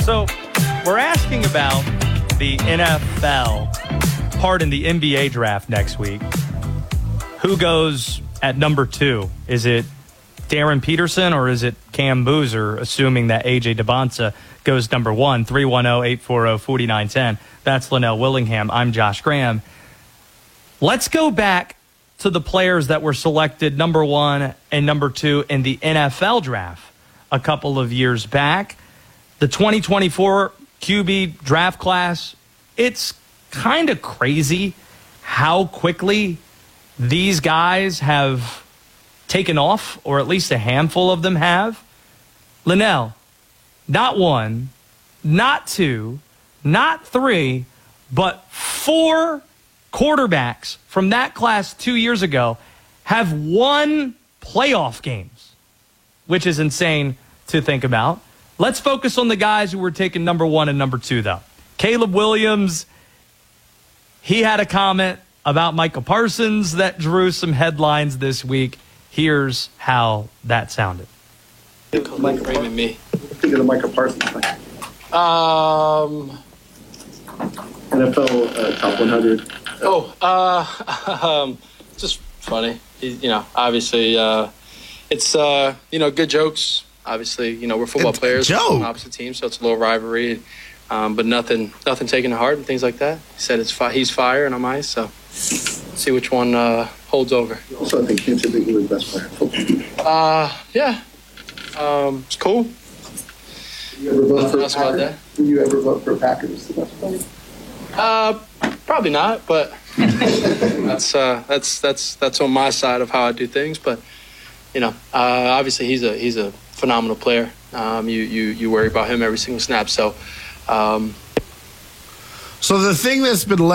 So we're asking about the NFL, the NBA draft next week. Who goes at number 2? Is it Darren Peterson or is it Cam Boozer, assuming that A.J. Debonsa goes number 1? 310-840-4910. That's Linnell Willingham. I'm Josh Graham. Let's go back to the players that were selected number 1 and number 2 in the NFL draft a couple of years back. The 2024 QB draft class, it's kind of crazy how quickly these guys have taken off, or at least a handful of them have. Linnell, not 1, not 2, not 3, but 4 quarterbacks from that class 2 years ago have won playoff games, which is insane to think about. Let's focus on the guys who were taken number 1 and number 2, though. Caleb Williams, he had a comment about Micah Parsons that drew some headlines this week. Here's how that sounded. Raymond, me. Think of the Micah Parsons thing. NFL top 100. Just funny. Obviously, it's good jokes. Obviously, we're football players from opposite teams, so it's a little rivalry. But nothing taken to heart and things like that. He said he's fire and I'm ice, so see which one holds over. Also, I think Cam said that you were the best player in football. Yeah. It's cool. Will you ever vote for Packers the best player? Probably not, but that's on my side of how I do things. But obviously he's a phenomenal player. You worry about him every single snap. So the thing that's been